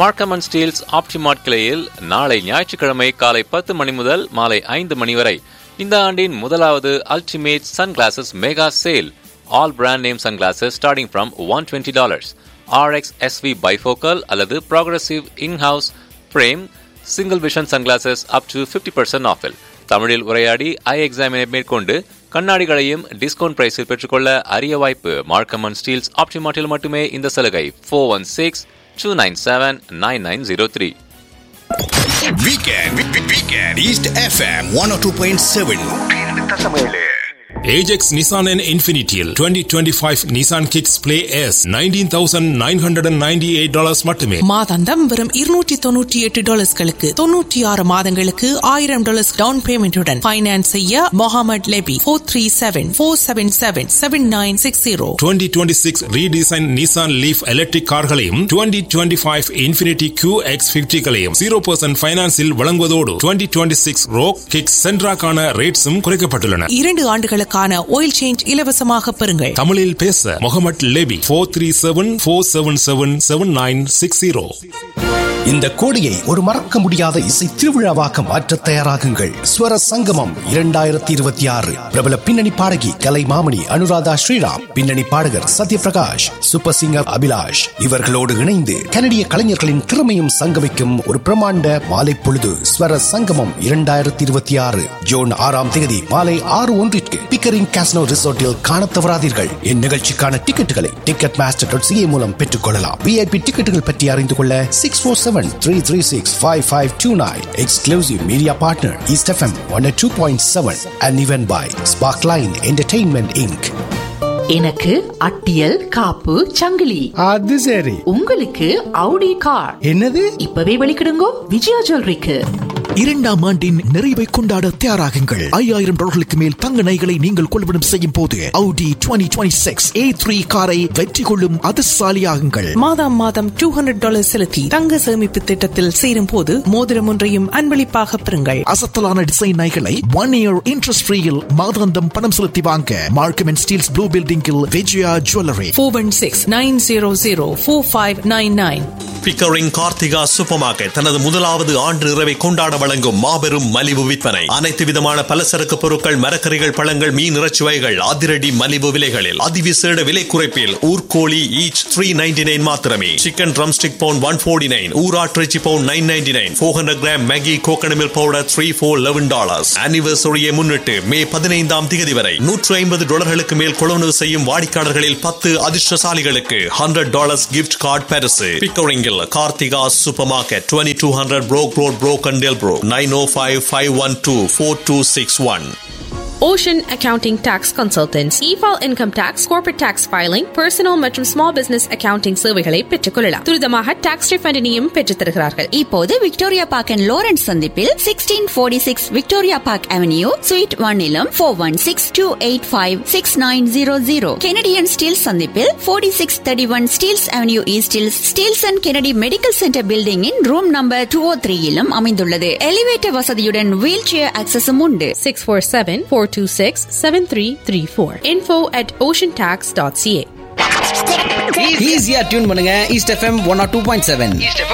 Markham and Steeles Optimart கிளையில் நாளை ஞாயிற்றுக்கிழமை காலை 10 மணி முதல் மாலை 5 மணி வரை இந்த ஆண்டின் முதலாவது ultimate sunglasses mega sale. All brand name sunglasses starting from $120. RX SV bifocal அல்லது progressive in-house frame single vision sunglasses up to 50% off. தமிழில் உரையாடி ஐ எக்ஸாமினை மேற்கொண்டு கண்ணாடிகளையும் டிஸ்கவுண்ட் பிரைஸில் பெற்றுக்கொள்ள அரிய வாய்ப்பு. மார்க்கம் அண்ட் ஸ்டீல்ஸ் ஆப்டிமார்ட்டில் மட்டுமே இந்த சலுகை. 416-297-9903. Weekend East FM 102.7. Ajax Nissan and Infinitial 2025 Nissan Kicks Play S $19,998 மட்டுமே. மாதாந்தம் வெறும் $298 96 மாதங்களுக்கு $1,000 டவுன் பேமெண்ட்டுடன் ஃபைனான்ஸ் செய்ய Mohammed Lebbe 437-477-7960. 2026 redesign Nissan Leaf electric கார்களையும் 2025 Infiniti QX50 களையும் 0% ஃபைனான்ஸில் வழங்குவதோடு 2026 ரோக் கிக்ஸ் சென்ட்ராக்கான ரேட்ஸும் குறைக்கப்பட்டுள்ளன. 2 ஆண்டுகளுக்கான ஆயில் சேஞ்ச் இலவசமாக பெறுங்கள். தமிழில் பேச முகமது லெபி 437-477-7960. இந்த கோடியை ஒரு மறக்க முடியாத இசை திருவிழாவாக மாற்ற தயாராகுங்கள். ஸ்வர சங்கமம் 2026. பிரபல பின்னணி பாடகி கலைமாமணி அனுராதா ஸ்ரீராம், பின்னணி பாடகர் சத்யபிரகாஷ், சூப்பர் சிங்கர் அபிலாஷ் இவர்களோடு இணைந்து கனடிய கலைஞர்களின் திறமையும் சங்கமிக்கும் ஒரு பிரமாண்ட மாலை பொழுது. ஸ்வர சங்கமம் 2026 ஜூன் 6ஆம் தேதி மாலை 6:01 பிக்கரிங் காசினோ ரிசோர்ட்டில் காண தவறாதீர்கள். இந்நிகழ்ச்சிக்கான டிக்கெட்டுகளை ticketmaster.ca மூலம் பெற்றுக் கொள்ளலாம். VIP டிக்கெட்டுகள் பற்றி அறிந்து கொள்ள 647-336-5529. Exclusive media partner East FM 102.7 and event by Sparkline Entertainment Inc. எனக்கு அட்டியல் காப்பு சங்கிலி. அது சரி. உங்களுக்கு Audi கார். என்னது? இப்பவே வெளிக்கிடுங்கோ விஜயா ஜுவல்லரிக்கு. 2ஆம் ஆண்டின் நிறைவை கொண்டாட தயாராகுங்கள். $5,000 மேல் தங்க நகைகளை நீங்கள் கொள்வனம் செய்யும் போது Audi 2026 A3 காரை வெற்றி கொள்ளும் அதிர்ஷ்டசாலியாகுங்கள். மாதம் $200 செலுத்தி தங்க சேமிப்பு திட்டத்தில் சேரும் போது மோதிரம் ஒன்றையும் அன்பளிப்பாக பெறுங்கள். அசத்தலான டிசைன் நகைகளை 1 year இன்ட்ரெஸ்ட் ஃப்ரீயில் மாதாந்தம் பணம் செலுத்தி வாங்க மார்க்கம் அண்ட் ஸ்டீல்ஸ் ப்ளூ பில்டிங்கில் Vijaya jewellery. 416-900-4599. Pickering Karthika super market தனது முதலாவது ஆண்டு இரவை கொண்டாட வழங்கும் மாபெரும் மலிவு விற்பனை. அனைத்து விதமான பலசரக்கு பொருட்கள், மரக்கறிகள், பழங்கள், மீன், இறைச்சி வகைகள் அதிரடி மலிவு விலைகளில் அதிவிசேட விலை குறைப்பில். ஊர்கோழி ஈச் $3.99 மாத்திரமே. Chicken drum stick bound $149. ஊராட்டிறைச்சி bound $9.99. 400 gram Maggi coconut milk powder $3 for $11. ஆனிவர்சரியை முன்னிட்டு மே 15ஆம் தேதி வரை $150 மேல் கொள்வனவு செய்யும் வாடிக்கையாளர்களில் 10 அதிர்ஷ்டசாலிகளுக்கு $100 gift card பரிசு. பிக்கரிங்கில் Karthika super market 2200 Broke Road, Brokendale, 905-512-4261. Ocean Accounting Tax Consultants, e-file income tax, corporate tax filing, personal மற்றும் small business accounting சேவைகளை பெற்றுக்கொள்ளலாம். துரிதமாக tax refund-ஐயும் பெற்றுத் தருகிறார்கள். இப்போது விக்டோரியா பார்க் அண்ட் லாரன்ஸ் சந்திப்பில் 1646 Victoria park avenue sweet 1 416-285-6900. Canadian Steeles சந்திப்பில் 4631 ஸ்டீல்ஸ் அவென்யூ ஈஸ்டில் Steeles and Kennedy medical centre building in room number 203 அமைந்துள்ளது. எலிவேட்டர் வசதியுடன் வீல் சேர் ஆக்சஸும் உண்டு. 647-426-7334. info@oceantax.ca. ஈஸியா டியூன் பண்ணுங்க. East FM 102.7.